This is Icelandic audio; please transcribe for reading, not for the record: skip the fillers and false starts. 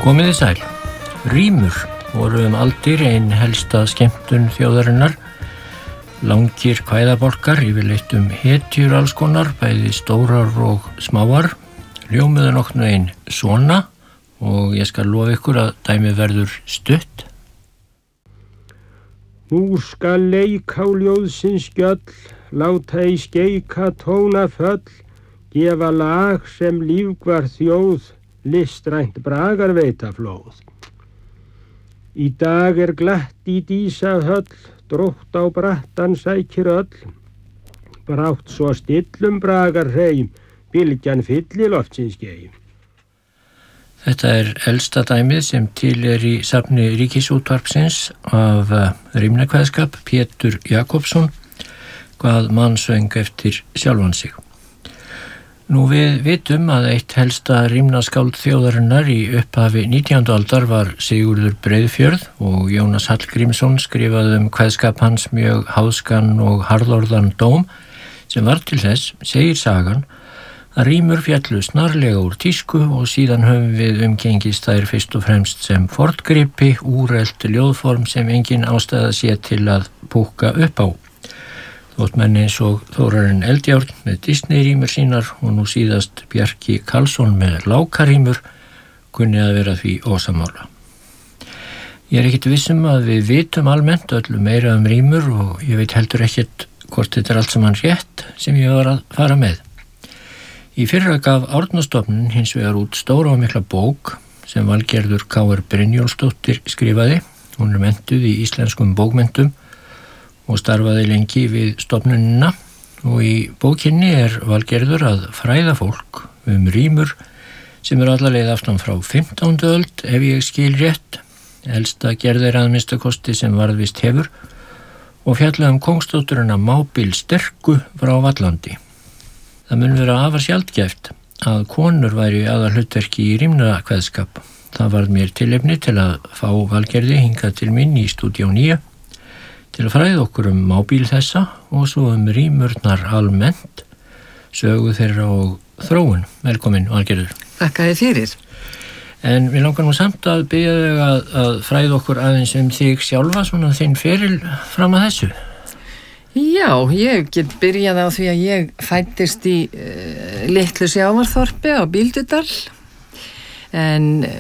Komiði sæl. Rímur voru aldir ein helsta skemmtun þjóðarinnar. Langir kvæðabálkar, yfirleitt hetjur alls konar, bæði stórar og smáar. Ljómuðu nokknu ein svona og ég skal lofa ykkur að dæmi verður stutt. Nú skal leik á ljóðsins gjöll, láta í skeika tóna föll, gefa lag sem lífgvar þjóð, listrænt bragar veita flóð. Í dag glatt í dísa höll, drótt á brattan sækir öll, brátt svo stillum bragar hreim, bylgjan fylli loftsins geim. Þetta elsta dæmið sem til í safni Ríkisútvarpsins af rímnakvæðskap Pétur Jakobsson, hvað mann söng eftir sjálfan sig. Nú við vitum að eitt helsta rímnaskáld þjóðarinnar í upphafi 19. aldar var Sigurður Breiðfjörð og Jónas Hallgrímsson skrifaði kvæðskap hans mjög háðskan og harðorðan dóm sem var til þess, segir sagan, að rímur fjallu snarlega úr tísku og síðan höfum við umgengist þær fyrst og fremst sem forngripi, úrelt ljóðform sem engin ástæða sé til að púkka upp á. Þótt menn eins og Þórarinn Eldjárn með Disney-rímur sínar og nú síðast Bjarki Karlsson með Lákarímur kunni að vera því ósammála. Ég ekkert vissum að við vitum almennt öllu meira rímur og ég veit heldur ekkert hvort þetta allt saman rétt sem ég var að fara með. Í fyrra gaf Árnastofnun hins vegar út stóra og mikla bók sem Valgerður K.R. Brynjólfsdóttir skrifaði. Hún menntuð í íslenskum bókmenntum og starfaði lengi við stofnunina og í bókinni Valgerður að fræða fólk rímur sem alla leið aftan frá 15. öld ef ég skil rétt, elsta gerð að minnstakosti sem varðvist hefur og fjalla kóngsdótturina Mábil sterku frá Vallandi. Það mun vera afar sjaldgæft að konur væri aðalhlutverki í rímnakvæðskap. Það varð mér tilefni til að fá Valgerði hingað til mín í Stúdíó 9 til að fræða okkur Mábil þessa og svo rímurnar almennt, sögu þeirra og þróun. Velkomin, Valgerður. Þakka þér fyrir. En við langar nú samt að biðja þig að fræða okkur aðeins þig sjálfa, svona þinn feril fram að þessu. Já, ég get byrjað á því að ég fæddist í litlu sjávarþorpi á Bíldudal, en